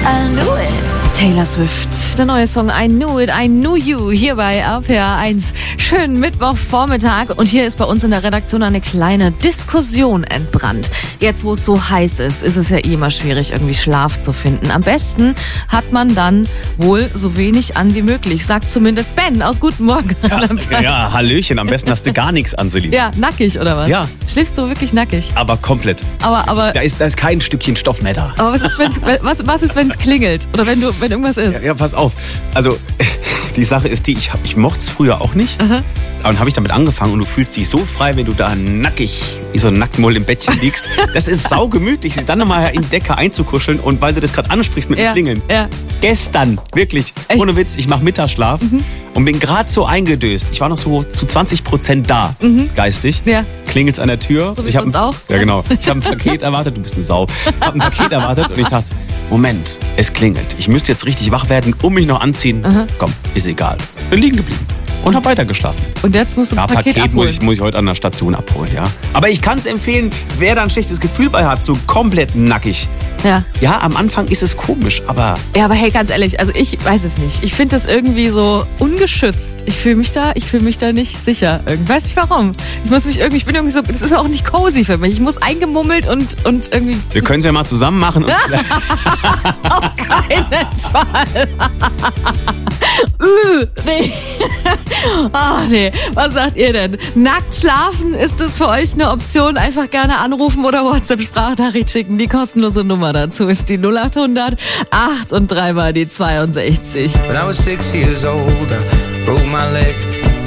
knew it. Taylor Swift, der neue Song I Knew It, I Knew You, hier bei RPR 1. Schönen Mittwochvormittag und hier ist bei uns in der Redaktion eine kleine Diskussion entbrannt. Jetzt, wo es so heiß ist es ja immer schwierig, irgendwie Schlaf zu finden. Am besten hat man dann wohl so wenig an wie möglich, sagt zumindest Ben aus Guten Morgen. Ja, Hallöchen, am besten hast du gar nichts an, Selina. Ja, nackig oder was? Ja. Schläfst du wirklich nackig? Aber komplett. Aber Da ist kein Stückchen Stoff mehr da. Aber was ist, wenn es klingelt? Oder wenn irgendwas ist? Ja, pass auf. Also, die Sache ist die, ich mochte es früher auch nicht. Aha. Aber dann habe ich damit angefangen und du fühlst dich so frei, wenn du da nackig, wie so ein Nacktmull im Bettchen liegst. Das ist saugemütlich, sich dann nochmal in die Decke einzukuscheln. Und weil du das gerade ansprichst mit dem Klingeln. Ja. Gestern, wirklich, Echt? ohne Witz, ich mache Mittagsschlaf und bin gerade so eingedöst. Ich war noch so zu 20% da, geistig. Ja. Klingelt's an der Tür. So wie uns auch. Ja, genau. Ich habe ein Paket erwartet, du bist eine Sau. Ich habe ein Paket erwartet und ich dachte, Moment, es klingelt. Ich müsste jetzt richtig wach werden, mich noch anziehen. Komm, ist egal. Bin liegen geblieben und habe weitergeschlafen. Und jetzt musst du ein Paket abholen. muss ich heute an der Station abholen, ja. Aber ich kann es empfehlen, wer da ein schlechtes Gefühl bei hat, so komplett nackig. Ja. Ja, am Anfang ist es komisch, aber... Ja, aber hey, ganz ehrlich, also ich weiß es nicht. Ich finde das irgendwie so ungeschützt. Ich fühle mich da nicht sicher. Ich weiß nicht warum. Ich bin irgendwie so, das ist auch nicht cozy für mich. Ich muss eingemummelt und irgendwie... Wir können es ja mal zusammen machen. Und Auf keinen Fall. Nee. Ach nee, was sagt ihr denn? Nackt schlafen, ist das für euch eine Option? Einfach gerne anrufen oder WhatsApp-Sprachnachricht schicken. Die kostenlose Nummer dazu ist die 0800 8 und 3 mal die 62. When I was 6 years old, I broke my leg.